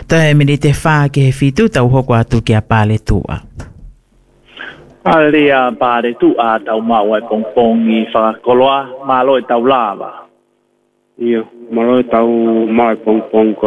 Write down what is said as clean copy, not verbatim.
Tae mini te wha ke he whitu tau hoko atu ki a pāle tua. Alia pāle tua tau mau e pongpong I whakakoloa, malo e tau lava. Ia, malo e tau mau e pongpong